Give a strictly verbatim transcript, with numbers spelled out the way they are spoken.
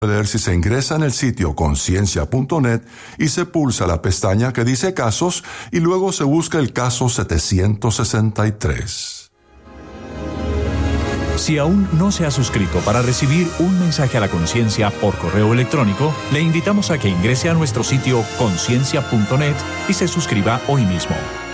Ver si se ingresa en el sitio conciencia punto net y se pulsa la pestaña que dice casos y luego se busca el caso setecientos sesenta y tres. Si aún no se ha suscrito para recibir un mensaje a la conciencia por correo electrónico, le invitamos a que ingrese a nuestro sitio conciencia punto net y se suscriba hoy mismo.